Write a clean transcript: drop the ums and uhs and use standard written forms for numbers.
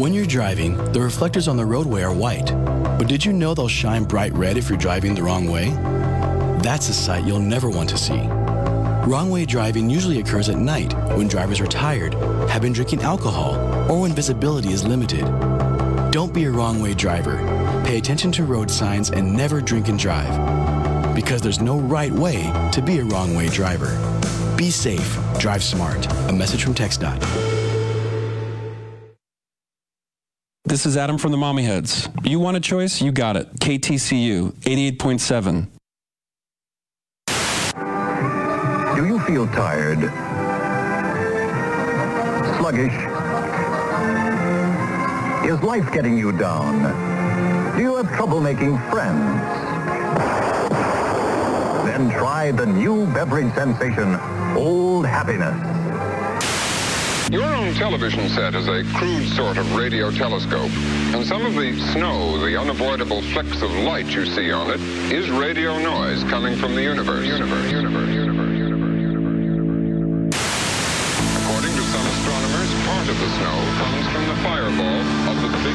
When you're driving, the reflectors on the roadway are white. But did you know they'll shine bright red if you're driving the wrong way? That's a sight you'll never want to see. Wrong way driving usually occurs at night when drivers are tired, have been drinking alcohol, or when visibility is limited. Don't be a wrong way driver. Pay attention to road signs and never drink and drive. Because there's no right way to be a wrong way driver. Be safe, drive smart. A message from TxDOT. This is Adam from the Mommy Heads. You want a choice? You got it. KTCU 88.7. Do you feel tired? Sluggish? Is life getting you down? Do you have trouble making friends? Then try the new beverage sensation, Old Happiness. Your own television set is a crude sort of radio telescope, and some of the snow, the unavoidable flecks of light you see on it, is radio noise coming from the universe. According to some astronomers, part of the snow comes from the fireball of the big